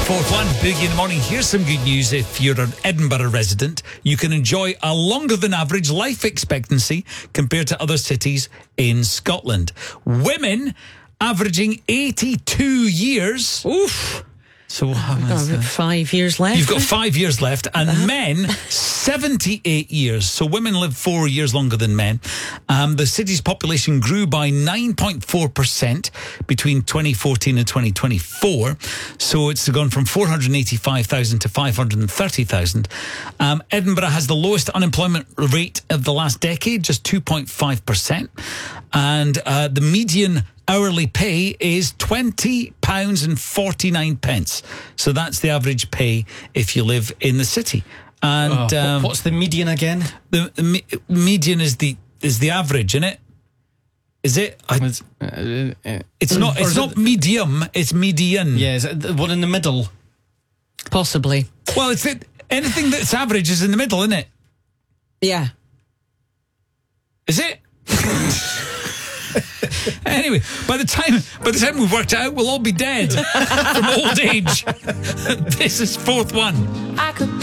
Fourth one, Boogie in the morning. Here's some good news. If you're an Edinburgh resident, you can enjoy a longer than average life expectancy compared to other cities in Scotland. Women averaging 82 years. Oof. So what happens? I've got 5 years left. You've got 5 years left, and men 78 years. So women live 4 years longer than men. The city's population grew by 9.4% between 2014 and 2024. So it's gone from 485,000 to 530,000. Edinburgh has the lowest unemployment rate of the last decade, just 2.5%. And the median hourly pay is £20.49. So that's the average pay if you live in the city. And what's the median again? The median is the average, isn't it? Is it? It's not. It's not medium. It's median. Yeah, is it the one in the middle? Possibly. Well, it's anything that's average is in the middle, isn't it? Yeah. Is it? Anyway, by the time we've worked it out, we'll all be dead from old age. This is Fourth One. I could